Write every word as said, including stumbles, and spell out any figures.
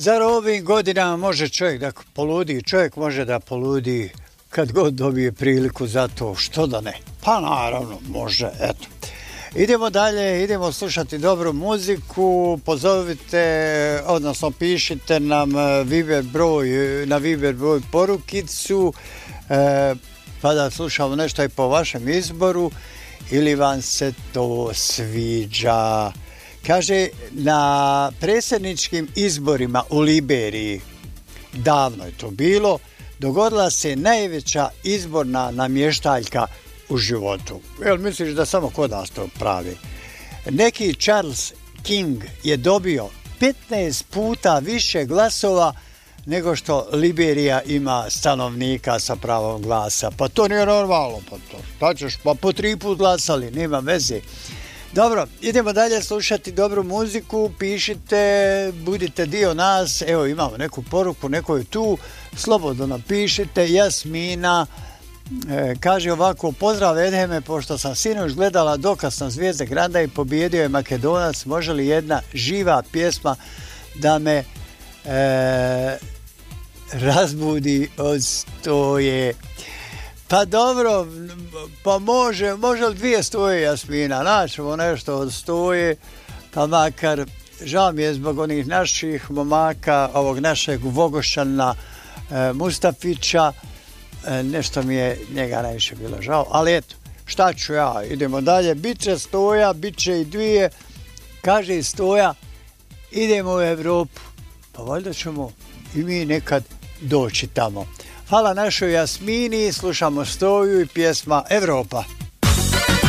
Zar ovim godinama može čovjek da poludi? Čovjek može da poludi kad god dobije priliku za to, što da ne? Pa naravno, može, eto. Idemo dalje, idemo slušati dobru muziku, pozovite, odnosno pišite nam Viber broj, na Viber broj porukicu, e, pa da slušamo nešto i po vašem izboru, ili vam se to sviđa. Kaže, na predsjedničkim izborima u Liberiji, davno je to bilo, dogodila se najveća izborna namještaljka u životu. Jel misliš da samo kod nas to pravi? Neki Charles King je dobio petnaest puta više glasova nego što Liberija ima stanovnika sa pravom glasa. Pa to nije normalno. Pa to, šta ćeš? Pa po tri put glasali, nema veze. Dobro, idemo dalje slušati dobru muziku, pišite, budite dio nas, evo imamo neku poruku, neko je tu, slobodno napišite. Jasmina e, kaže ovako, pozdrav Edheme, pošto sam sinoć gledala Dokaz na Zvijezde Granda i pobijedio je Makedonac, može li jedna živa pjesma da me e, razbudi od stoje? Pa dobro, pa može, može li dvije stoje, Jasmina, naćemo nešto od stoje, pa makar, žao mi je zbog onih naših momaka, ovog našeg Vogošana e, Mustafića, e, nešto mi je njega najviše bilo žao, ali eto, šta ću ja, idemo dalje, bit će stoja, bit će i dvije, kaže i stoja, idemo u Evropu, pa valjda ćemo i mi nekad doći tamo. Hvala našoj Jasmini, slušamo stoju i pjesma Evropa.